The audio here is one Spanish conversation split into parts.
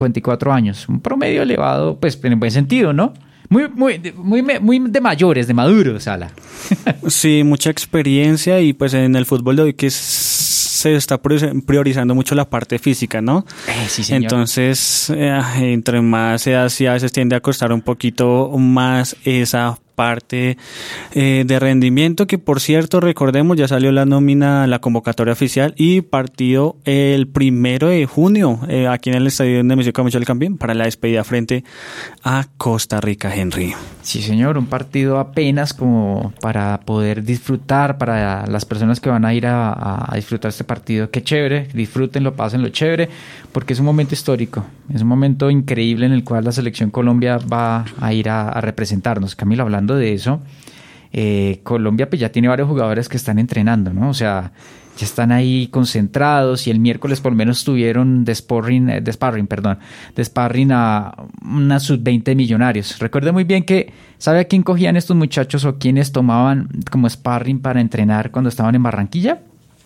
54 años. Un promedio elevado, pues en buen sentido, ¿no? Muy de mayores, de maduros, Sala. Sí, mucha experiencia y pues en el fútbol de hoy que se está priorizando mucho la parte física, ¿no? Sí, señor. Entonces, entre más edad, sí a veces tiende a costar un poquito más esa parte de rendimiento, que por cierto, recordemos, ya salió la nómina, la convocatoria oficial y partido el 1 de junio aquí en el estadio de Nemesio Camacho del Campín para la despedida frente a Costa Rica, Henry. Sí, señor, un partido apenas como para poder disfrutar, para las personas que van a ir a disfrutar este partido. Qué chévere, disfrútenlo, pásenlo chévere, porque es un momento histórico, es un momento increíble en el cual la selección Colombia va a ir a representarnos. Camilo, hablando de eso, Colombia pues ya tiene varios jugadores que están entrenando, ¿no? O sea, ya están ahí concentrados y el miércoles por lo menos tuvieron de sparring a una sub-20 Millonarios. Recuerde muy bien que, ¿sabe a quién cogían estos muchachos o quiénes tomaban como sparring para entrenar cuando estaban en Barranquilla?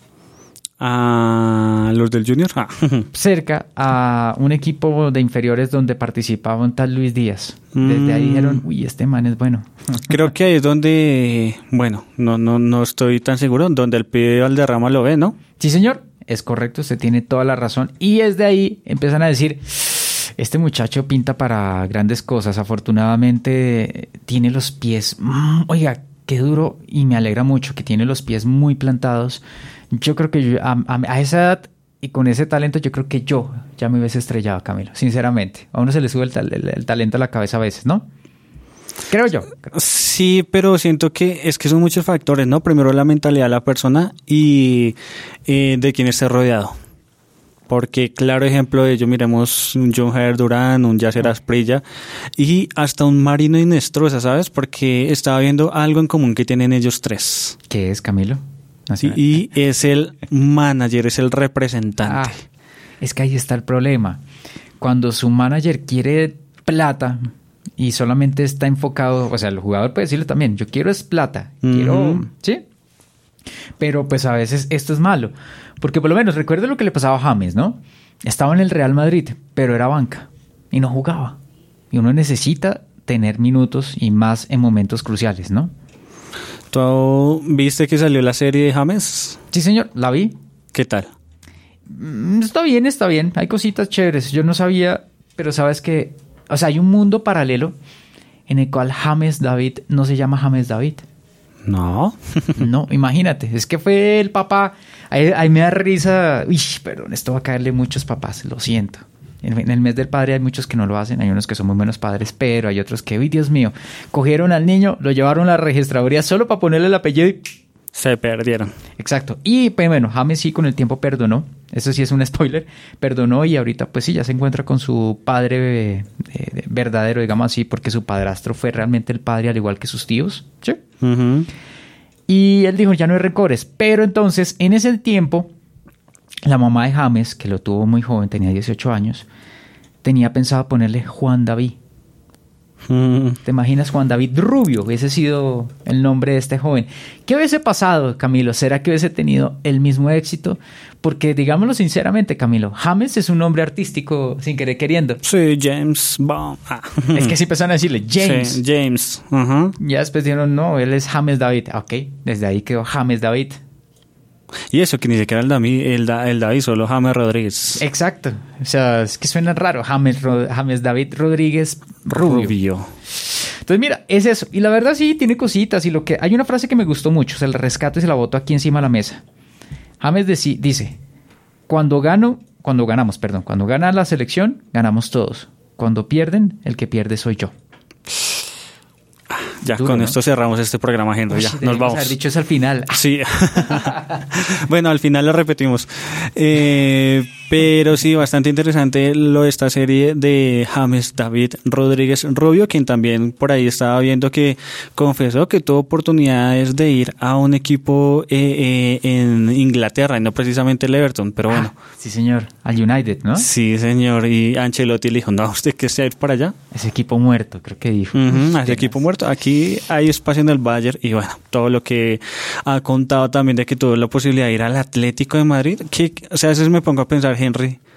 A los del Junior. Cerca a un equipo de inferiores donde participaba un tal Luis Díaz. Desde ahí dijeron, uy, este man es bueno. Creo que ahí es donde, bueno, no estoy tan seguro, donde el pibe Valderrama lo ve, ¿no? Sí, señor, es correcto, usted tiene toda la razón. Y desde ahí empiezan a decir, este muchacho pinta para grandes cosas. Afortunadamente tiene los pies, oiga, qué duro, y me alegra mucho que tiene los pies muy plantados. Yo creo que a esa edad y con ese talento, yo creo que yo ya me hubiese estrellado, Camilo, sinceramente. A uno se le sube el talento a la cabeza a veces, ¿no? Creo yo. Sí, pero siento que son muchos factores, ¿no? Primero la mentalidad de la persona y de quien esté rodeado. Porque claro ejemplo de ello, miremos un John Jair Durán, un Yasser Asprilla y hasta un Marino Inestrosa, ¿sabes? Porque estaba viendo algo en común que tienen ellos tres. ¿Qué es, Camilo? Y es el manager, es el representante. Es que ahí está el problema. Cuando su manager quiere plata y solamente está enfocado, o sea, el jugador puede decirle también, yo quiero es plata, quiero, ¿sí? Pero pues a veces esto es malo, porque por lo menos recuerda lo que le pasaba a James, ¿no? Estaba en el Real Madrid, pero era banca y no jugaba. Y uno necesita tener minutos y más en momentos cruciales, ¿no? ¿Tú viste que salió la serie de James? Sí, señor, la vi. ¿Qué tal? Está bien. Hay cositas chéveres. Yo no sabía, pero sabes que, o sea, hay un mundo paralelo en el cual James David no se llama James David. No. No, imagínate. Es que fue el papá. Ahí me da risa. Uy, perdón, esto va a caerle muchos papás. Lo siento. En el mes del padre hay muchos que no lo hacen, hay unos que son muy buenos padres, pero hay otros que, uy, Dios mío, cogieron al niño, lo llevaron a la registraduría solo para ponerle el apellido y se perdieron. Exacto. Y pues bueno, James sí con el tiempo perdonó, eso sí es un spoiler, perdonó y ahorita pues sí, ya se encuentra con su padre verdadero, digamos así, porque su padrastro fue realmente el padre al igual que sus tíos, ¿sí? Uh-huh. Y él dijo, ya no hay rencores, pero entonces en ese tiempo la mamá de James, que lo tuvo muy joven, tenía 18 años, tenía pensado ponerle Juan David. ¿Te imaginas Juan David Rubio? Hubiese sido el nombre de este joven. ¿Qué hubiese pasado, Camilo? ¿Será que hubiese tenido el mismo éxito? Porque, digámoslo sinceramente, Camilo, James es un nombre artístico sin querer queriendo. Sí, James Bond. Es que sí empezaron a decirle James. Sí, James. Uh-huh. Ya después dijeron, no, él es James David. Ok, desde ahí quedó James David. Y eso que ni siquiera el David, solo James Rodríguez. Exacto. O sea, es que suena raro. James David Rodríguez Rubio. Entonces, mira, es eso. Y la verdad sí, tiene cositas. Y hay una frase que me gustó mucho. O sea, el rescate se la boto aquí encima de la mesa. James dice, cuando gana la selección, ganamos todos. Cuando pierden, el que pierde soy yo. Ya, duro, con ¿no? Esto cerramos este programa, Henry. Ya, nos vamos. Haber dicho eso al final. Sí. Bueno, al final lo repetimos. Pero sí, bastante interesante esta serie de James David Rodríguez Rubio, quien también por ahí estaba viendo que confesó que tuvo oportunidades de ir a un equipo en Inglaterra, y no precisamente el Everton, pero bueno. Sí, señor. Al United, ¿no? Sí, señor. Y Ancelotti le dijo, no, ¿usted qué se va a ir para allá? Ese equipo muerto, creo que dijo. Ese equipo muerto. Aquí hay espacio en el Bayern y bueno, todo lo que ha contado también de que tuvo la posibilidad de ir al Atlético de Madrid, que, o sea, a veces me pongo a pensar, Henry,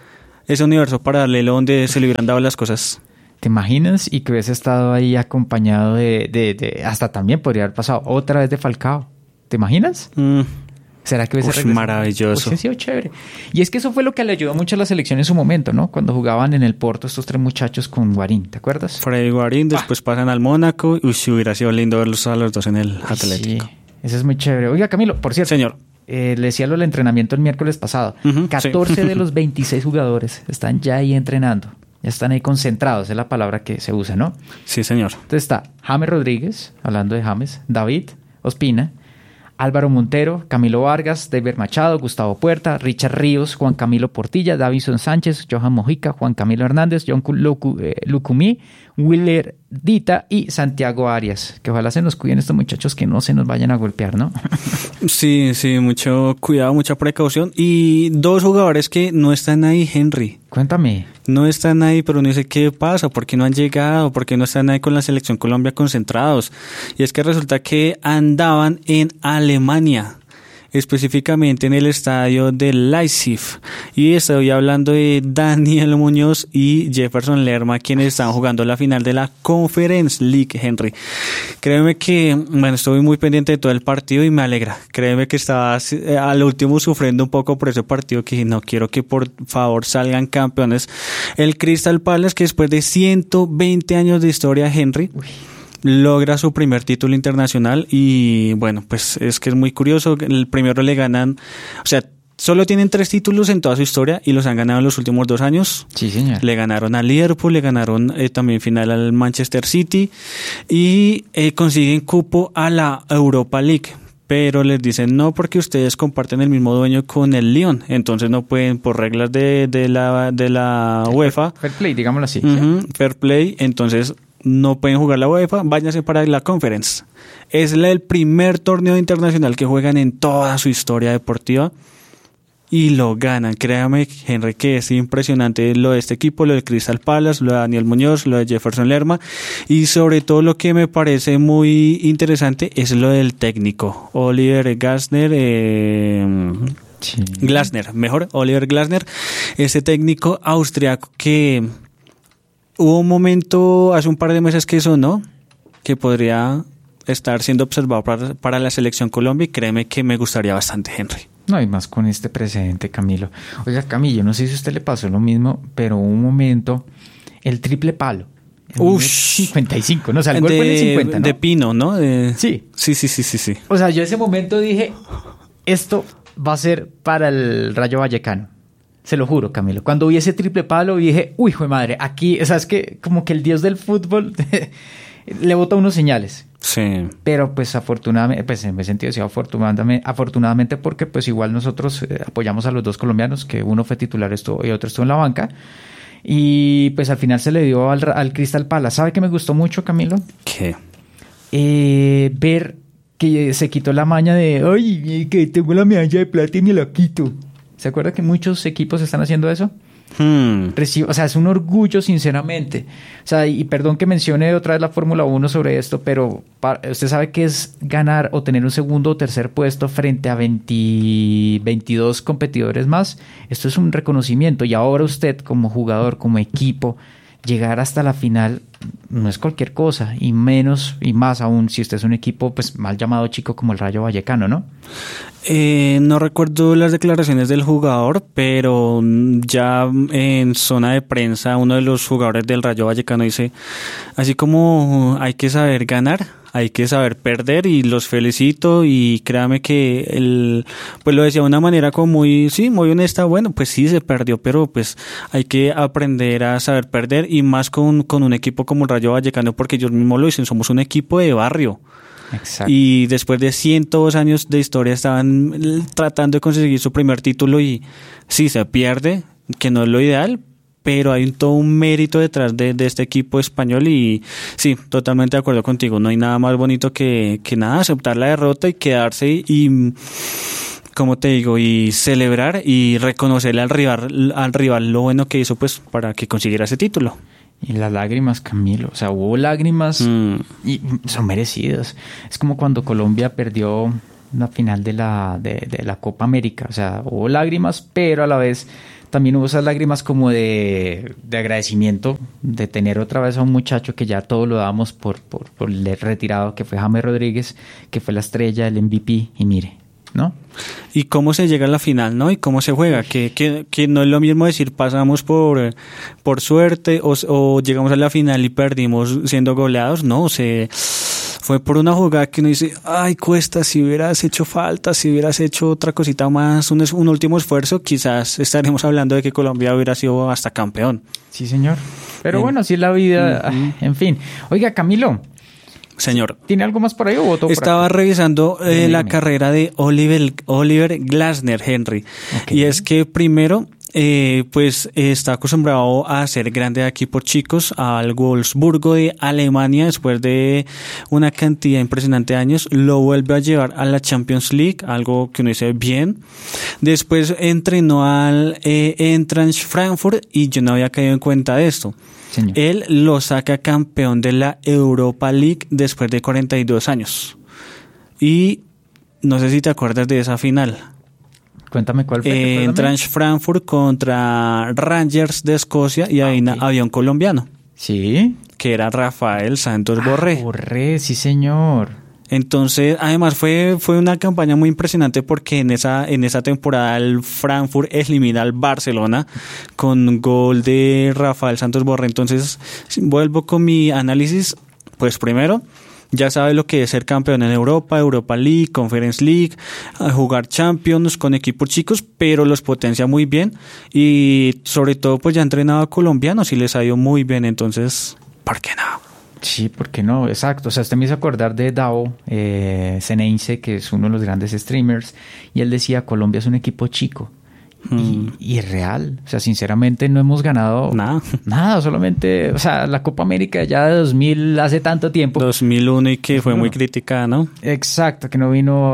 ese universo paralelo donde se le hubieran dado las cosas. ¿Te imaginas? Y que hubiese estado ahí acompañado hasta también podría haber pasado otra vez de Falcao. ¿Te imaginas? ¿Será que hubiese regresado? Maravilloso. Hubiese sido chévere. Y es que eso fue lo que le ayudó mucho a la selección en su momento, ¿no? Cuando jugaban en el Porto estos 3 muchachos con Guarín, ¿te acuerdas? Freddy Guarín, después pasan al Mónaco. Uy, sí, hubiera sido lindo verlos a los dos en el Atlético. Sí, eso es muy chévere. Oiga, Camilo, por cierto. Señor. Le decía lo del entrenamiento el miércoles pasado. 14 de los 26 jugadores están ya ahí entrenando. Ya están ahí concentrados, es la palabra que se usa, ¿no? Sí, señor. Entonces está James Rodríguez, hablando de James, David Ospina, Álvaro Montero, Camilo Vargas, David Machado, Gustavo Puerta, Richard Ríos, Juan Camilo Portilla, Davison Sánchez, Johan Mojica, Juan Camilo Hernández, John Lucumí, Willer Dita y Santiago Arias. Que ojalá se nos cuiden estos muchachos, que no se nos vayan a golpear, ¿no? Sí, mucho cuidado, mucha precaución. Y 2 jugadores que no están ahí, Henry. Cuéntame. No están ahí, pero no sé qué pasa, por qué no han llegado, por qué no están ahí con la Selección Colombia concentrados. Y es que resulta que andaban en Alemania, específicamente en el estadio de Leipzig. Y estoy hablando de Daniel Muñoz y Jefferson Lerma, quienes están jugando la final de la Conference League, Henry. Créeme que, bueno, estuve muy pendiente de todo el partido y me alegra. Créeme que estaba al último sufriendo un poco por ese partido, que no quiero que por favor salgan campeones. El Crystal Palace, que después de 120 años de historia, Henry, logra su primer título internacional. Y bueno, pues es que es muy curioso. El primero le ganan, o sea, solo tienen 3 títulos en toda su historia y los han ganado en los últimos 2 años. Sí, señor. Le ganaron a Liverpool, le ganaron también final al Manchester City y consiguen cupo a la Europa League. Pero les dicen no, porque ustedes comparten el mismo dueño con el Lyon, entonces no pueden, por reglas de la UEFA. Fair play, digámoslo así. Fair play, entonces no pueden jugar la UEFA, váyanse para la Conference. Es el primer torneo internacional que juegan en toda su historia deportiva y lo ganan. Créame, Henry, que es impresionante lo de este equipo, lo del Crystal Palace, lo de Daniel Muñoz, lo de Jefferson Lerma, y sobre todo lo que me parece muy interesante es lo del técnico, Oliver Glasner, Oliver Glasner, ese técnico austriaco que hubo un momento hace un par de meses que sonó que podría estar siendo observado para la Selección Colombia, y créeme que me gustaría bastante, Henry. No, y más con este precedente, Camilo. Oiga, Camilo, no sé si a usted le pasó lo mismo, pero hubo un momento, el triple palo. 55, ¿no? O sea, el gol fue en el 50, ¿no? De Pino, ¿no? Sí. Sí. O sea, yo ese momento dije, esto va a ser para el Rayo Vallecano. Se lo juro, Camilo. Cuando vi ese triple palo, dije, uy, hijo de madre, aquí, o sea, es que como que el dios del fútbol le bota unos señales. Sí. Pero pues afortunadamente, pues en ese sentido decía afortunadamente porque pues igual nosotros apoyamos a los 2 colombianos, que uno fue titular y otro estuvo en la banca, y pues al final se le dio al Crystal Palace. ¿Sabe qué me gustó mucho, Camilo? ¿Qué? Ver que se quitó la maña de ay, que tengo la medalla de plata y me la quito. ¿Se acuerda que muchos equipos están haciendo eso? O sea, es un orgullo, sinceramente. O sea, y perdón que mencione otra vez la Fórmula 1 sobre esto, pero usted sabe que es ganar o tener un segundo o tercer puesto frente a 22 competidores más. Esto es un reconocimiento, y ahora usted como jugador, como equipo, llegar hasta la final no es cualquier cosa, y menos y más aún si usted es un equipo pues mal llamado chico como el Rayo Vallecano, ¿no? No recuerdo las declaraciones del jugador, pero ya en zona de prensa uno de los jugadores del Rayo Vallecano dice, así como hay que saber ganar, hay que saber perder, y los felicito, y créame que él pues lo decía de una manera como muy honesta. Bueno, pues sí se perdió, pero pues hay que aprender a saber perder, y más con un equipo como el Rayo Vallecano, porque ellos mismos lo dicen, somos un equipo de barrio. Exacto. Y después de 102 años de historia estaban tratando de conseguir su primer título, y sí se pierde, que no es lo ideal, pero hay todo un mérito detrás de este equipo español, y sí, totalmente de acuerdo contigo. No hay nada más bonito que nada, aceptar la derrota y quedarse y como te digo, y celebrar y reconocerle al rival lo bueno que hizo pues para que consiguiera ese título. Y las lágrimas, Camilo, o sea, hubo lágrimas y son merecidas. Es como cuando Colombia perdió la final de la Copa América, o sea, hubo lágrimas, pero a la vez también hubo esas lágrimas como de agradecimiento de tener otra vez a un muchacho que ya todo lo dábamos por el retirado, que fue James Rodríguez, que fue la estrella, el MVP, y mire, ¿no? Y cómo se llega a la final, ¿no? Y cómo se juega, que no es lo mismo decir pasamos por suerte o llegamos a la final y perdimos siendo goleados, no, fue por una jugada que uno dice, ay, Cuesta, si hubieras hecho falta, si hubieras hecho otra cosita más, un último esfuerzo, quizás estaremos hablando de que Colombia hubiera sido hasta campeón. Sí, señor. Pero bueno, así es la vida, en fin. Oiga, Camilo. Señor. ¿Tiene algo más por ahí o votó por Estaba aquí? revisando la carrera de Oliver Glasner, Henry. Okay. Y es que primero, pues está acostumbrado a ser grande de equipos chicos, al Wolfsburgo de Alemania, después de una cantidad impresionante de años, lo vuelve a llevar a la Champions League, algo que uno dice bien. Después entrenó al Eintracht Frankfurt y yo no había caído en cuenta de esto. Señor. Él lo saca campeón de la Europa League después de 42 años. Y no sé si te acuerdas de esa final. Cuéntame cuál fue. Eintracht Frankfurt contra Rangers de Escocia y ahí había un colombiano. Sí. Que era Rafael Santos Borré. Borré, sí señor. Entonces, además fue una campaña muy impresionante porque en esa temporada el Frankfurt elimina al Barcelona con gol de Rafael Santos Borré. Entonces, vuelvo con mi análisis. Pues primero, ya sabe lo que es ser campeón en Europa, Europa League, Conference League, jugar Champions con equipos chicos, pero los potencia muy bien y sobre todo pues ya ha entrenado a colombianos y les ha ido muy bien. Entonces, ¿por qué no? Sí, ¿por qué no? Exacto. O sea, usted me hizo acordar de Dao Ceneice, que es uno de los grandes streamers, y él decía, Colombia es un equipo chico. Y es real. O sea, sinceramente no hemos ganado nada, solamente, o sea, la Copa América ya de 2000, hace tanto tiempo. 2001 y que fue muy criticada, ¿no? Exacto, que no vino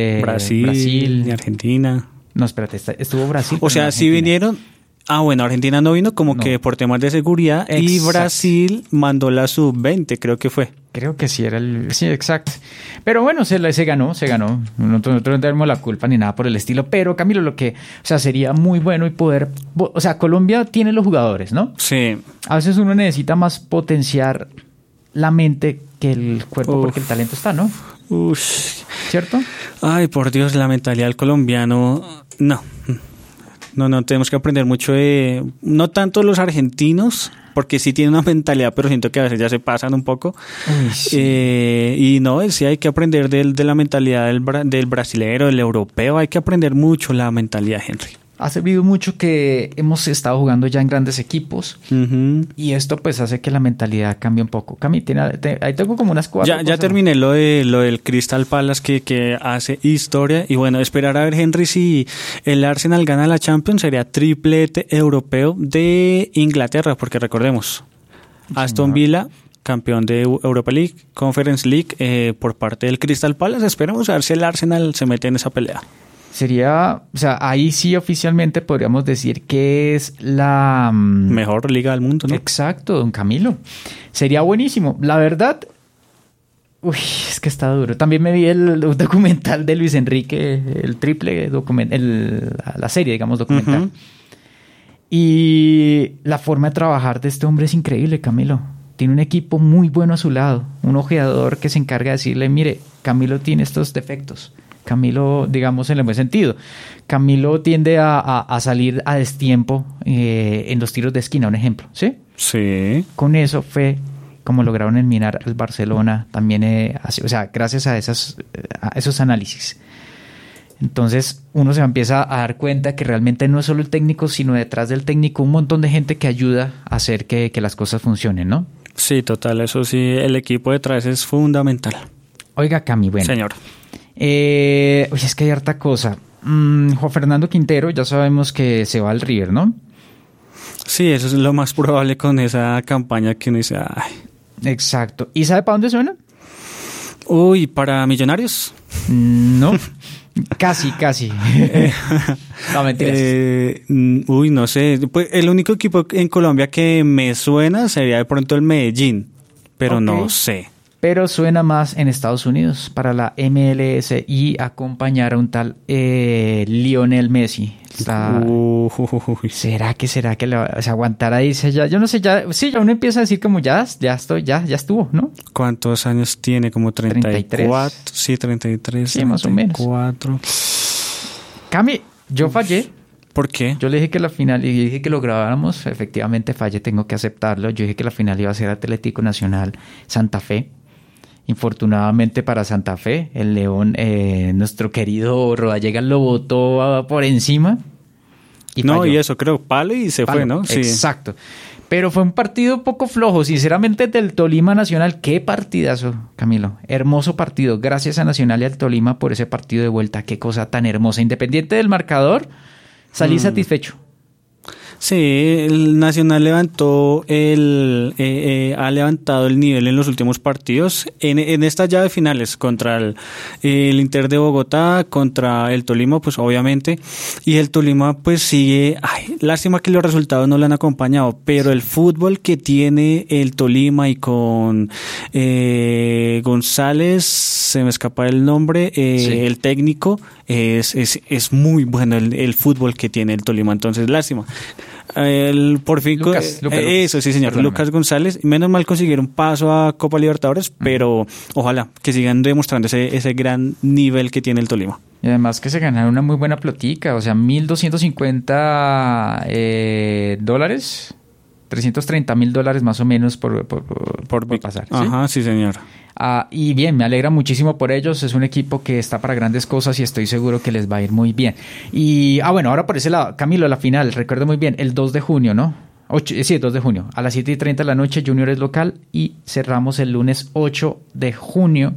Brasil y Argentina. No, espérate, estuvo Brasil. O sea, sí vinieron. Bueno, Argentina no vino que por temas de seguridad. Exacto. Y Brasil mandó la sub-20, creo que fue. Creo que sí, sí, exacto. Pero bueno, se ganó. Nosotros no tenemos la culpa ni nada por el estilo. Pero Camilo, o sea, sería muy bueno y poder... O sea, Colombia tiene los jugadores, ¿no? Sí. A veces uno necesita más potenciar la mente que el cuerpo porque el talento está, ¿no? ¿Cierto? Ay, por Dios, la mentalidad del colombiano... No, tenemos que aprender mucho de... No tanto los argentinos, porque sí tienen una mentalidad, pero siento que a veces ya se pasan un poco. Sí. Y no, sí hay que aprender de la mentalidad del brasilero, del europeo. Hay que aprender mucho la mentalidad, Henry. Ha servido mucho que hemos estado jugando ya en grandes equipos y esto pues hace que la mentalidad cambie un poco. Cami, ahí tengo como unas 4 cosas. Ya terminé lo del Crystal Palace que hace historia y bueno, esperar a ver, Henry, si el Arsenal gana la Champions, sería triplete europeo de Inglaterra, porque recordemos, Aston Villa, campeón de Europa League, Conference League por parte del Crystal Palace. Esperemos a ver si el Arsenal se mete en esa pelea. Sería, o sea, ahí sí oficialmente podríamos decir que es la... mejor liga del mundo, ¿no? Exacto, don Camilo. Sería buenísimo. La verdad, es que está duro. También me vi el documental de Luis Enrique, el triple documental, la serie, digamos, documental. Y la forma de trabajar de este hombre es increíble, Camilo. Tiene un equipo muy bueno a su lado. Un ojeador que se encarga de decirle, mire, Camilo tiene estos defectos. Camilo, digamos, en el buen sentido. Camilo tiende a salir a destiempo en los tiros de esquina, un ejemplo, ¿sí? Sí. Con eso fue como lograron eliminar al Barcelona también, o sea, gracias a esos análisis. Entonces uno se empieza a dar cuenta que realmente no es solo el técnico, sino detrás del técnico un montón de gente que ayuda a hacer que las cosas funcionen, ¿no? Sí, total, eso sí, el equipo detrás es fundamental. Oiga, Cami, bueno. Señor. Es que hay harta cosa. Juan Fernando Quintero, ya sabemos que se va al River, ¿no? Sí, eso es lo más probable con esa campaña que uno dice, ay. Exacto. ¿Y sabe para dónde suena? ¿Para Millonarios? No, casi. No, mentiras. No sé. Pues el único equipo en Colombia que me suena sería de pronto el Medellín, pero okay. No sé. pero suena más en Estados Unidos para la MLS y acompañar a un tal Lionel Messi. ¿Será que se aguantará ahí? Yo no sé, ya uno empieza a decir como ya estuvo, ¿no? ¿Cuántos años tiene? Como 34. Sí, 33. Sí, más o menos. 34. Cami, yo fallé. ¿Por qué? Yo le dije que la final, y dije que lo grabáramos, efectivamente fallé, tengo que aceptarlo. Yo dije que la final iba a ser Atlético Nacional Santa Fe. Infortunadamente para Santa Fe, el León, nuestro querido Rodallega lo botó por encima. Y no, falló. y eso creo, palo y se fue, ¿no? Sí. Exacto. Pero fue un partido poco flojo, sinceramente, del Tolima Nacional. Qué partidazo, Camilo. Hermoso partido. Gracias a Nacional y al Tolima por ese partido de vuelta. Qué cosa tan hermosa. Independiente del marcador, salí satisfecho. Sí, el Nacional ha levantado el nivel en los últimos partidos en estas llaves finales contra el Inter de Bogotá, contra el Tolima, pues obviamente, y el Tolima pues sigue, lástima que los resultados no le han acompañado, pero el fútbol que tiene el Tolima y con González, se me escapa el nombre, sí. El técnico, es muy bueno el fútbol que tiene el Tolima, entonces lástima. Por fin Lucas. Eso sí, señor, Lucas González, menos mal consiguieron paso a Copa Libertadores, pero ojalá que sigan demostrando ese gran nivel que tiene el Tolima. Y además que se ganaron una muy buena plotica, o sea, $1,250, $330,000 más o menos por pasar. ¿sí? Ajá, sí, señor. Y bien, me alegra muchísimo por ellos. Es un equipo que está para grandes cosas y estoy seguro que les va a ir muy bien. Y, bueno, ahora por ese lado, Camilo, la final, recuerdo muy bien, el 2 de junio, ¿no? El 2 de junio, a las 7:30 de la noche, Junior es local y cerramos el lunes 8 de junio,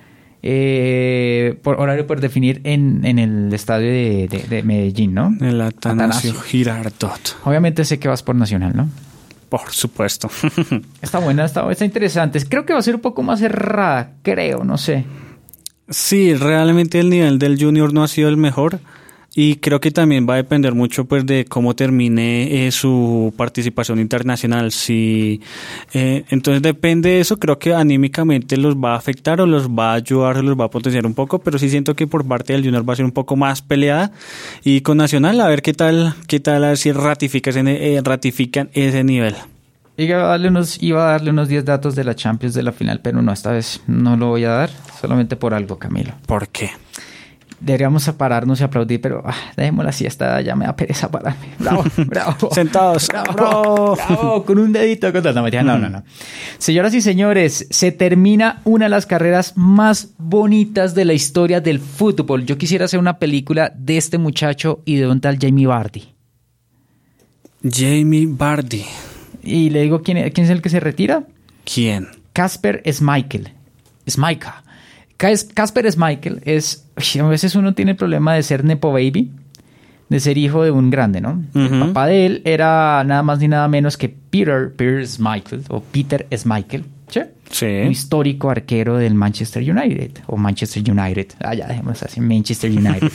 por horario por definir en el estadio de Medellín, ¿no? El Atanasio Girardot. Obviamente sé que vas por Nacional, ¿no? Por supuesto. Está buena, está interesante. Creo que va a ser un poco más cerrada, no sé. Sí, realmente el nivel del Junior no ha sido el mejor y creo que también va a depender mucho pues de cómo termine su participación internacional. Si entonces depende de eso, creo que anímicamente los va a afectar o los va a ayudar o los va a potenciar un poco, pero sí siento que por parte del Junior va a ser un poco más peleada y con Nacional a ver qué tal a ver si ratifican ese nivel. Iba a darle unos 10 datos de la Champions de la final, pero no, esta vez no lo voy a dar, solamente por algo, Camilo. ¿Por qué? Deberíamos pararnos y aplaudir, pero dejemos la siesta, ya me da pereza pararme. Bravo, bravo. Sentados. Bravo, con un dedito. No. Señoras y señores, se termina una de las carreras más bonitas de la historia del fútbol. Yo quisiera hacer una película de este muchacho y de un tal Jamie Vardy. Jamie Vardy. Y le digo, ¿quién es el que se retira? ¿Quién? Kasper Schmeichel. Kasper Schmeichel a veces uno tiene el problema de ser nepo baby, de ser hijo de un grande, ¿no? Uh-huh. El papá de él era nada más ni nada menos que Peter Schmeichel, o Peter Schmeichel, ¿sí? Sí. Un histórico arquero del Manchester United, o Manchester United. Ya dejemos así, Manchester United.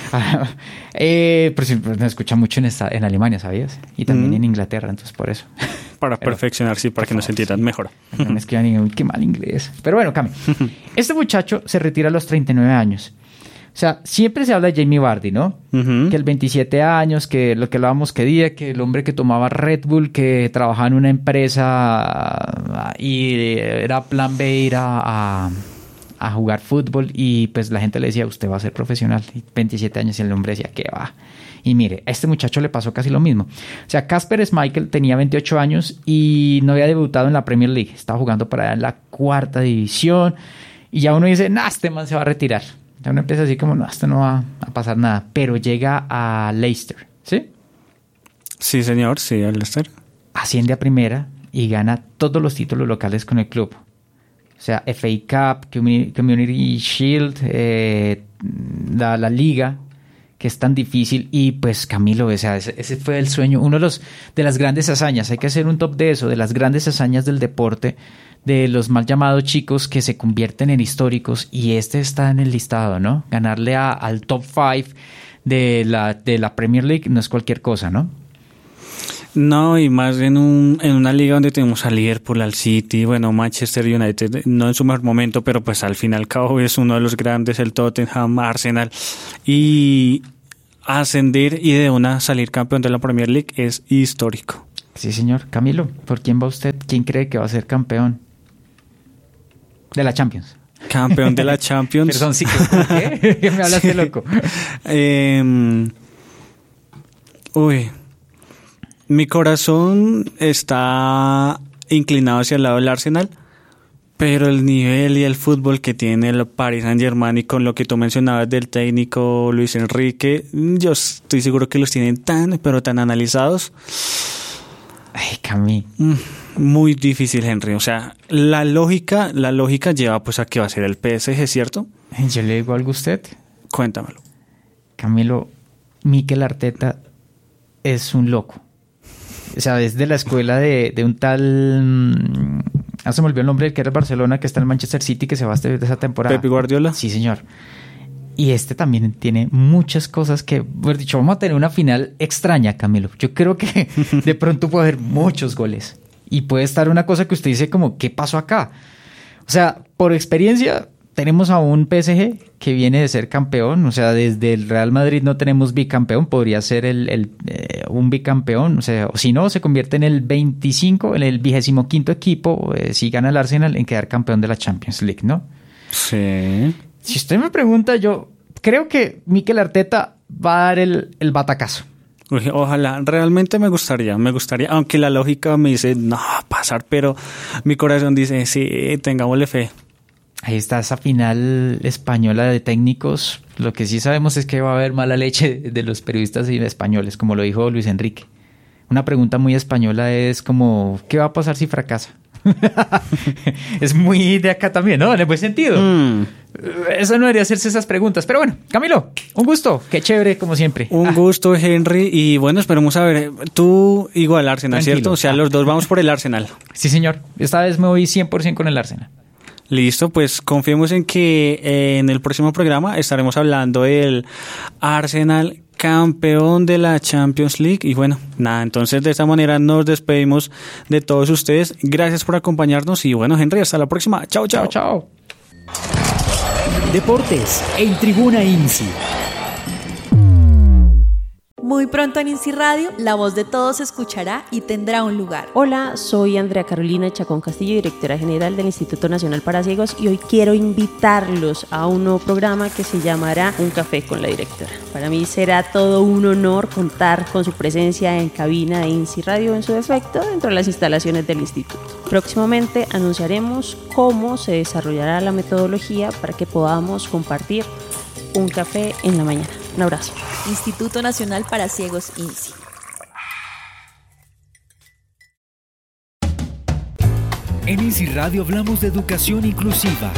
Pues me escucha mucho en Alemania, ¿sabías? Y también en Inglaterra, entonces por eso. Para perfeccionar, sí, para que nos entiendan mejor. No me escriban y qué mal inglés. Pero bueno, Cami. Este muchacho se retira a los 39 años. O sea, siempre se habla de Jamie Vardy, ¿no? Uh-huh. Que el 27 años, que lo que hablábamos que el hombre que tomaba Red Bull, que trabajaba en una empresa y era plan B ir a jugar fútbol y pues la gente le decía, usted va a ser profesional. Y 27 años y el hombre decía, ¿qué va? Y mire, a este muchacho le pasó casi lo mismo. O sea, Kasper Schmeichel tenía 28 años y no había debutado en la Premier League. Estaba jugando para allá en la 4ª división y ya uno dice, este man se va a retirar. Ya uno empieza así como, esto no va a pasar nada. Pero llega a Leicester, ¿sí? Sí, señor, sí, a Leicester. Asciende a primera y gana todos los títulos locales con el club. O sea, FA Cup, Community Shield, la Liga, que es tan difícil. Y pues, Camilo, o sea, ese fue el sueño, uno de las grandes hazañas. Hay que hacer un top de eso, de las grandes hazañas del deporte, de los mal llamados chicos que se convierten en históricos, y este está en el listado, ¿no? Ganarle al top 5 de la Premier League no es cualquier cosa, ¿no? No, y más en una liga donde tenemos al Liverpool, al City, bueno, Manchester United, no en su mejor momento, pero pues al fin y al cabo es uno de los grandes, el Tottenham, Arsenal, y ascender y de una salir campeón de la Premier League es histórico. Sí, señor. Camilo, ¿por quién va usted? ¿Quién cree que va a ser campeón de la Champions? Campeón de la Champions. Perdón, sí, ¿qué? ¿Qué me hablaste, loco? Mi corazón está inclinado hacia el lado del Arsenal, pero el nivel y el fútbol que tiene el Paris Saint-Germain y con lo que tú mencionabas del técnico Luis Enrique, yo estoy seguro que los tienen tan analizados. Ay, Cami. Muy difícil, Henry. O sea, la lógica lleva pues a que va a ser el PSG, ¿cierto? Yo le digo algo a usted. Cuéntamelo. Camilo, Mikel Arteta es un loco. O sea, es de la escuela de un tal... se me olvidó el nombre del que era el Barcelona, que está en el Manchester City, que se va de esa temporada. ¿Pep Guardiola? Sí, señor. Y este también tiene muchas cosas que, por dicho, vamos a tener una final extraña, Camilo. Yo creo que de pronto puede haber muchos goles. Y puede estar una cosa que usted dice como, ¿qué pasó acá? O sea, por experiencia, tenemos a un PSG que viene de ser campeón. O sea, desde el Real Madrid no tenemos bicampeón. Podría ser un bicampeón. O sea, si no, se convierte en el 25, en el 25º equipo, si gana el Arsenal, en quedar campeón de la Champions League, ¿no? Sí. Si usted me pregunta, yo creo que Mikel Arteta va a dar el batacazo. Ojalá, realmente me gustaría, aunque la lógica me dice, no, va a pasar, pero mi corazón dice, sí, tengámosle fe. Ahí está esa final española de técnicos. Lo que sí sabemos es que va a haber mala leche de los periodistas españoles, como lo dijo Luis Enrique. Una pregunta muy española es como, ¿qué va a pasar si fracasa? Es muy de acá también, ¿no? En el buen sentido. Eso no debería hacerse esas preguntas. Pero bueno, Camilo, un gusto. Qué chévere, como siempre. Un gusto, Henry. Y bueno, esperemos a ver. Tú igual Arsenal, tranquilo, ¿cierto? O sea, los dos vamos por el Arsenal. Sí, señor. Esta vez me voy 100% con el Arsenal. Listo, pues confiemos en que en el próximo programa estaremos hablando del Arsenal campeón de la Champions League. Y bueno, nada, entonces de esta manera nos despedimos de todos ustedes. Gracias por acompañarnos y bueno, Henry, hasta la próxima. Chao, chao. Chao, chao. Deportes en Tribuna INSI. Muy pronto en INSI Radio, la voz de todos se escuchará y tendrá un lugar. Hola, soy Andrea Carolina Chacón Castillo, directora general del Instituto Nacional para Ciegos, y hoy quiero invitarlos a un nuevo programa que se llamará Un Café con la Directora. Para mí será todo un honor contar con su presencia en cabina de INSI Radio en su defecto dentro de las instalaciones del instituto. Próximamente anunciaremos cómo se desarrollará la metodología para que podamos compartir un café en la mañana. Un abrazo. Instituto Nacional para Ciegos INSI. En INSI Radio hablamos de educación inclusiva.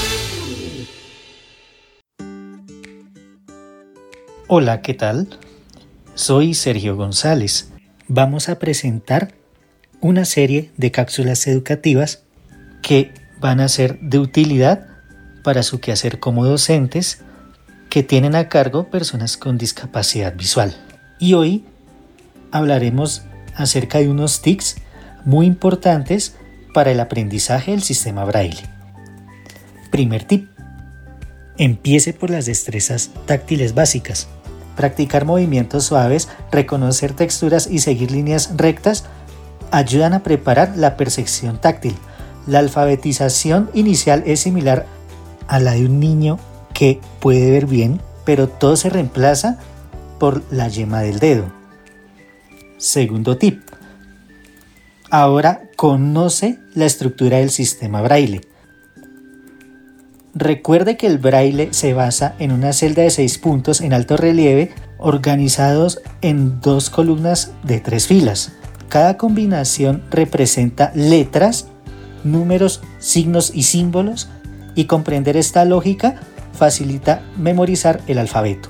Hola, ¿qué tal? Soy Sergio González. Vamos a presentar una serie de cápsulas educativas que van a ser de utilidad para su quehacer como docentes que tienen a cargo personas con discapacidad visual. Y hoy hablaremos acerca de unos tips muy importantes para el aprendizaje del sistema Braille. Primer tip: empiece por las destrezas táctiles básicas. Practicar movimientos suaves, reconocer texturas y seguir líneas rectas ayudan a preparar la percepción táctil. La alfabetización inicial es similar a la de un niño que puede ver bien, pero todo se reemplaza por la yema del dedo. Segundo tip: ahora conoce la estructura del sistema Braille. Recuerde que el Braille se basa en una celda de 6 puntos en alto relieve organizados en 2 columnas de 3 filas. Cada combinación representa letras, números, signos y símbolos, y comprender esta lógica facilita memorizar el alfabeto.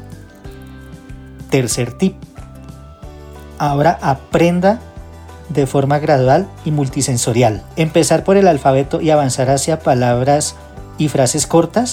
Tercer tip: ahora aprenda de forma gradual y multisensorial. Empezar por el alfabeto y avanzar hacia palabras y frases cortas,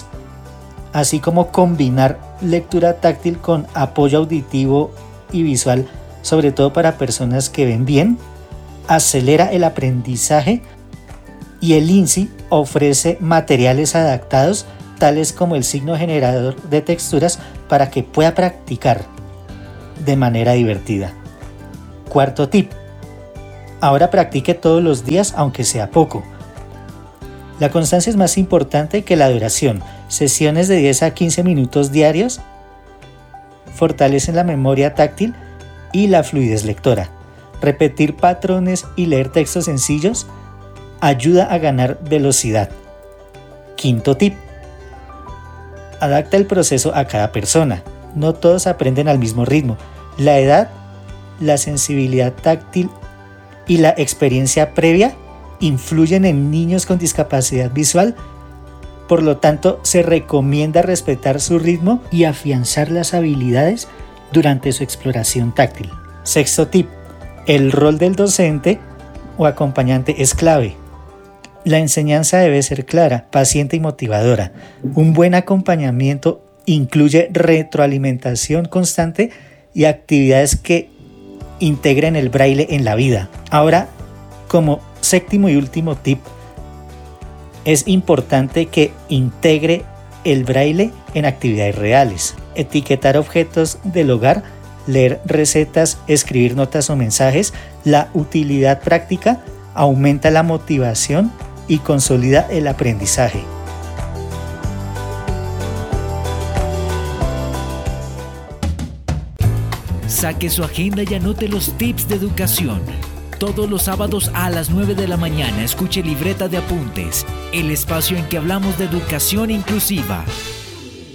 así como combinar lectura táctil con apoyo auditivo y visual, sobre todo para personas que ven bien, acelera el aprendizaje y el INSI ofrece materiales adaptados tales como el signo generador de texturas para que pueda practicar de manera divertida. Cuarto tip: ahora practique todos los días aunque sea poco. La constancia es más importante que la duración. Sesiones de 10 a 15 minutos diarios fortalecen la memoria táctil y la fluidez lectora. Repetir patrones y leer textos sencillos ayuda a ganar velocidad. Quinto tip: adapta el proceso a cada persona. No todos aprenden al mismo ritmo. La edad, la sensibilidad táctil y la experiencia previa influyen en niños con discapacidad visual. Por lo tanto, se recomienda respetar su ritmo y afianzar las habilidades durante su exploración táctil. Sexto tip: el rol del docente o acompañante es clave. La enseñanza debe ser clara, paciente y motivadora. Un buen acompañamiento incluye retroalimentación constante y actividades que integren el braille en la vida. Ahora, como séptimo y último tip, es importante que integre el braille en actividades reales. Etiquetar objetos del hogar, leer recetas, escribir notas o mensajes. La utilidad práctica aumenta la motivación y consolida el aprendizaje. Saque su agenda y anote los tips de educación. Todos los sábados a las 9 de la mañana escuche Libreta de Apuntes, el espacio en que hablamos de educación inclusiva.